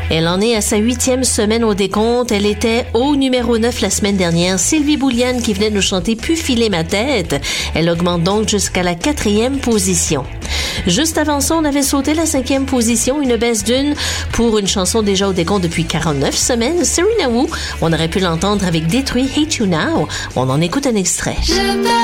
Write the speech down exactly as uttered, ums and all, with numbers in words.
Elle en est à sa huitième semaine au décompte. Elle était au numéro neuf la semaine dernière. Sylvie Bouliane qui venait de nous chanter « Pu filer ma tête ». Elle augmente donc jusqu'à la quatrième position. Juste avant ça, on avait sauté la cinquième position, une baisse d'une pour une chanson déjà au décompte depuis quarante-neuf semaines. Serena Wu, on aurait pu l'entendre avec Détruit, Hate You Now. On en écoute un extrait.